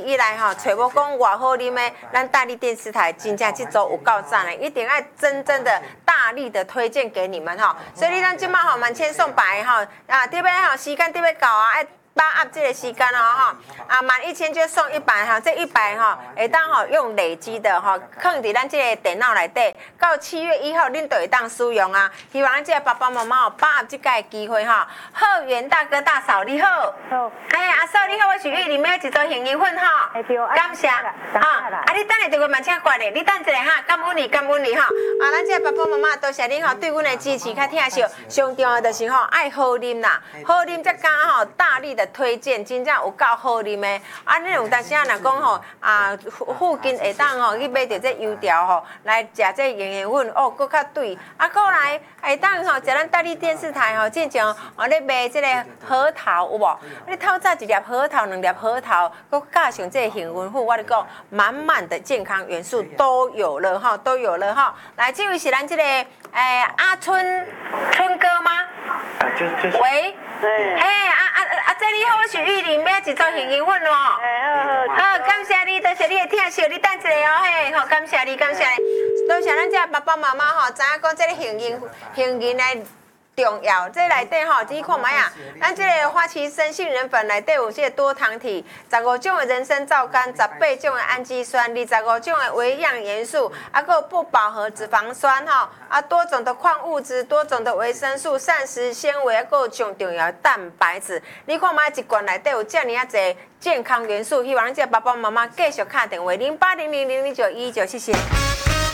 以来吼，找无讲偌好啉的，咱大力电视台真正这组有够赞的，一定要真正的大力的推荐给你们吼。所以你咱即马吼满千送百吼，啊，特别吼时间特别到啊，爱把握这个时间哦吼，啊满1000就送100哈，这100哈会当吼用累积的吼，放伫咱这个电脑内底，到7月1号恁就会当使用啊。希望咱这个爸爸妈妈吼把握这个机会哈。贺元大哥大嫂你好， 好， 哎阿嫂你好，我是玉里面一组幸运粉哈，感谢啊，啊你等下这个蛮请关的，你等一下哈，感恩你哈，啊咱这个爸爸妈妈多谢恁吼对阮的支持较疼惜，上重要就是吼爱好啉啦，好啉再加吼大力的推荐，真正有够好啉的。啊，你有当时啊，若讲吼啊，附近会当吼去买着这油条吼，来食这营养粉哦，搁较对。啊，过来会当吼，食咱大力电视台吼，之前哦咧卖这个核桃有无？你透早1粒核桃，2粒核桃，搁加上这个营养粉，我跟你讲，满满的健康元素都有了哈，都有了哈。来，这位是咱这个阿春哥吗？就是喂。嘿，这你好，我是玉林，要一组幸运粉哦。好，感谢你，多谢你的疼惜，你等一下哦，嘿，好，感谢你，多谢咱这爸爸妈妈吼，知影讲这个幸运的重要，这内底吼，你看卖啊，咱这个花旗参杏仁粉内底有这个多糖体，15种的人参皂苷，18种的氨基酸，25种的微量元素，啊，还有不饱和脂肪酸吼，啊，多种的矿物质，多种的维生素、膳食纤维，还有上重要的蛋白质。你看卖一罐内底有这么啊侪健康元素，希望咱这爸爸妈妈继续打电话08000919，谢谢。